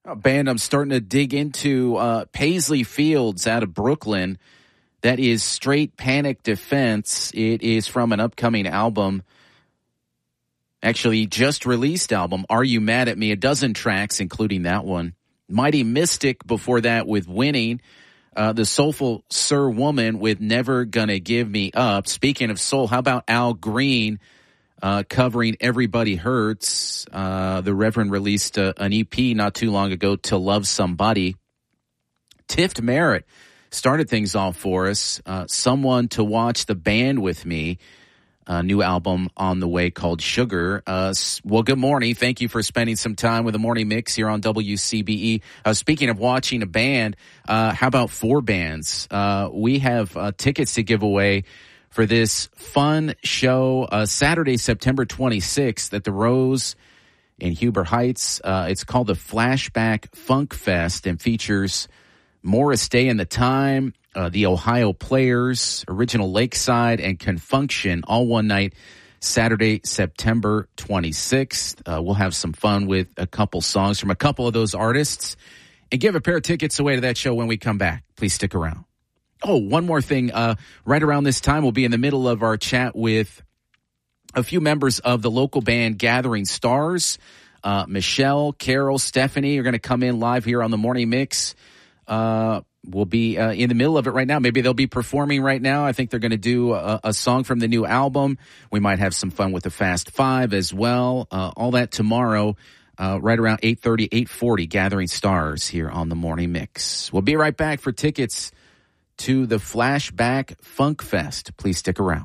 A band I'm starting to dig into, Paisley Fields out of Brooklyn. That is Straight Panic Defense. It is from an upcoming album, actually just released album, Are You Mad at Me? A dozen tracks, including that one. Mighty Mystic before that with Winning. The Soulful Sir Woman with Never Gonna Give Me Up. Speaking of soul, how about Al Green covering Everybody Hurts? The Reverend released an EP not too long ago, To Love Somebody. Tift Merritt started things off for us. Someone to Watch the Band with Me. A new album on the way called Sugar. Well, good morning. Thank you for spending some time with the Morning Mix here on WCBE. Speaking of watching a band, how about 4 bands? We have tickets to give away for this fun show Saturday, September 26th at the Rose in Huber Heights. It's called the Flashback Funk Fest and features Morris Day and the Time, the Ohio Players, Original Lakeside, and Confunction, all one night, Saturday, September 26th. We'll have some fun with a couple songs from a couple of those artists and give a pair of tickets away to that show when we come back. Please stick around. Oh, one more thing. Right around this time, we'll be in the middle of our chat with a few members of the local band Gathering Stars. Michelle, Carol, Stephanie are going to come in live here on the Morning Mix. We'll be in the middle of it right now. Maybe they'll be performing right now. I think they're going to do a song from the new album. We might have some fun with the Fast Five as well. All that tomorrow, right around 8:30, 8:40, Gathering Stars here on the Morning Mix. We'll be right back for tickets to the Flashback Funk Fest. Please stick around.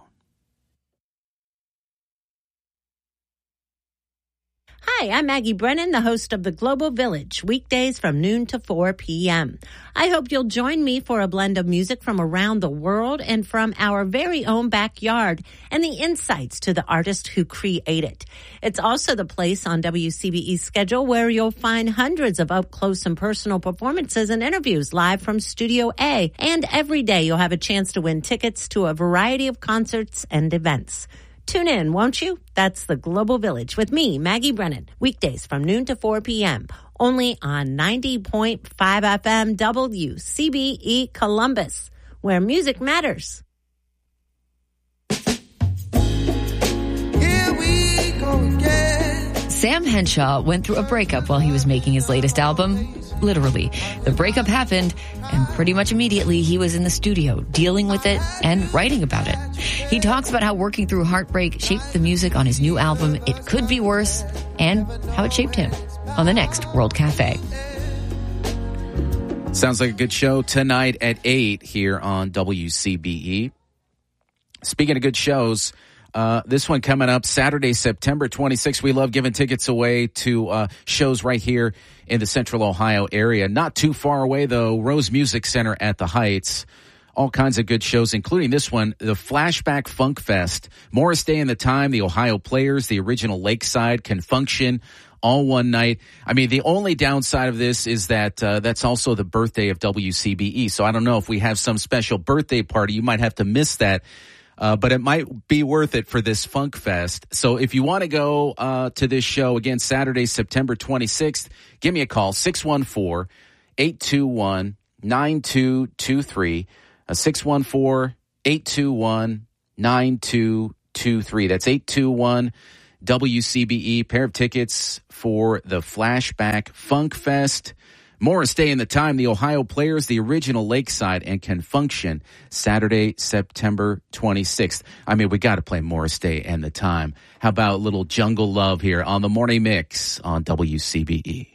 Hi, I'm Maggie Brennan, the host of The Global Village, weekdays from noon to 4 p.m. I hope you'll join me for a blend of music from around the world and from our very own backyard and the insights to the artist who create it. It's also the place on WCBE's schedule where you'll find hundreds of up-close and personal performances and interviews live from Studio A. And every day you'll have a chance to win tickets to a variety of concerts and events. Tune in, won't you? That's The Global Village with me, Maggie Brennan, weekdays from noon to 4 p.m. Only on 90.5 FM WCBE Columbus, where music matters. Here we go again. Sam Henshaw went through a breakup while he was making his latest album. Literally. The breakup happened, and pretty much immediately he was in the studio dealing with it and writing about it. He talks about how working through heartbreak shaped the music on his new album, It Could Be Worse, and how it shaped him on the next World Cafe. Sounds like a good show tonight at 8 here on WCBE. Speaking of good shows, this one coming up Saturday, September 26th. We love giving tickets away to shows right here in the Central Ohio area. Not too far away, though, Rose Music Center at the Heights. All kinds of good shows, including this one, the Flashback Funk Fest. Morris Day and the Time, the Ohio Players, the Original Lakeside, Confunction, all one night. I mean, the only downside of this is that that's also the birthday of WCBE. So I don't know if we have some special birthday party. You might have to miss that. But it might be worth it for this Funk Fest. So if you want to go to this show, again, Saturday, September 26th, give me a call, 614-821-9223, 614-821-9223. That's 821-WCBE, pair of tickets for the Flashback Funk Fest. Morris Day and the Time, the Ohio Players, the Original Lakeside, and Confunction, Saturday, September 26th. I mean, we got to play Morris Day and the Time. How about a little Jungle Love here on the Morning Mix on WCBE?